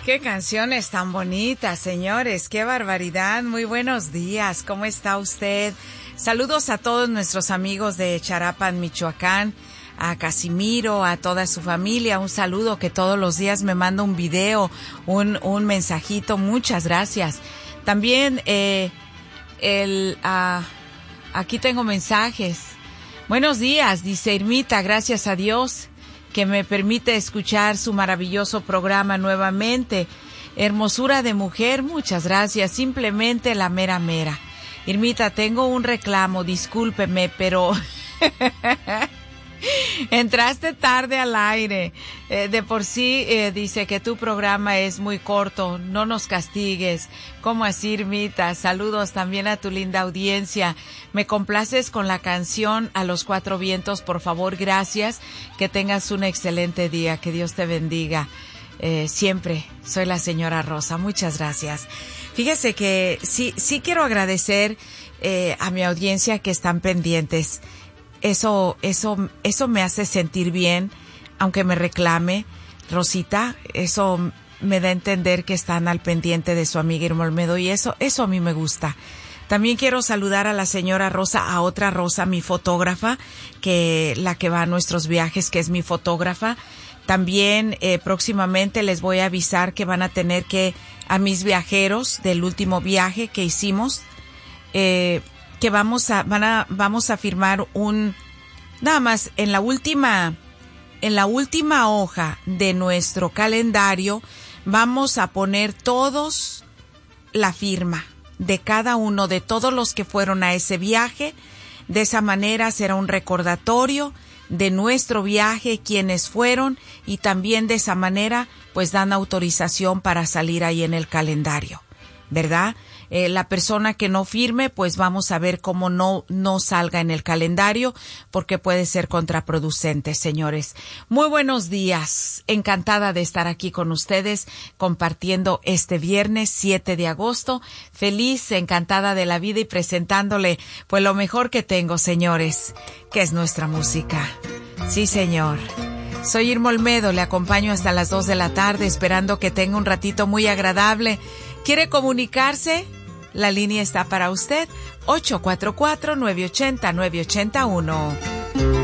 Qué canciones tan bonitas, señores. Qué barbaridad. Muy buenos días. ¿Cómo está usted? Saludos a todos nuestros amigos de Charapan, Michoacán, a Casimiro, a toda su familia. Un saludo que todos los días me manda un video, un mensajito. Muchas gracias. También aquí tengo mensajes. Buenos días, dice Irmita, gracias a Dios que me permite escuchar su maravilloso programa nuevamente. Hermosura de mujer, muchas gracias, simplemente la mera mera. Irmita, tengo un reclamo, discúlpeme, pero entraste tarde al aire. De por sí dice que tu programa es muy corto, no nos castigues. ¿Cómo así, Irmita? Saludos también a tu linda audiencia. Me complaces con la canción A los Cuatro Vientos, por favor, gracias. Que tengas un excelente día, que Dios te bendiga. Siempre soy la señora Rosa, muchas gracias. Fíjese que sí quiero agradecer a mi audiencia que están pendientes. Eso me hace sentir bien, aunque me reclame, Rosita, eso me da a entender que están al pendiente de su amiga Irma Olmedo y eso a mí me gusta. También quiero saludar a la señora Rosa, a otra Rosa, mi fotógrafa, la que va a nuestros viajes, que es mi fotógrafa. También próximamente les voy a avisar que van a tener a mis viajeros del último viaje que hicimos, que vamos a firmar nada más en la última hoja de nuestro calendario vamos a poner todos la firma de cada uno de todos los que fueron a ese viaje. De esa manera será un recordatorio de nuestro viaje, quienes fueron, y también de esa manera pues dan autorización para salir ahí en el calendario, ¿verdad? La persona que no firme, pues vamos a ver cómo no salga en el calendario, porque puede ser contraproducente, señores. Muy buenos días. Encantada de estar aquí con ustedes, compartiendo este viernes 7 de agosto. Feliz, encantada de la vida y presentándole, pues, lo mejor que tengo, señores, que es nuestra música. Sí, señor. Soy Irma Olmedo, le acompaño hasta las 2 de la tarde, esperando que tenga un ratito muy agradable. ¿Quiere comunicarse? La línea está para usted, 844-980-981.